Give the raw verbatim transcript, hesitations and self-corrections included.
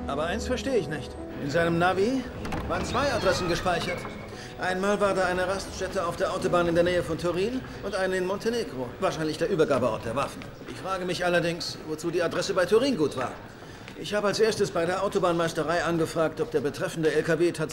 Aber eins verstehe ich nicht. In seinem Navi waren zwei Adressen gespeichert. Einmal war da eine Raststätte auf der Autobahn in der Nähe von Turin und eine in Montenegro. Wahrscheinlich der Übergabeort der Waffen. Ich frage mich allerdings, wozu die Adresse bei Turin gut war. Ich habe als erstes bei der Autobahnmeisterei angefragt, ob der betreffende L K W tatsächlich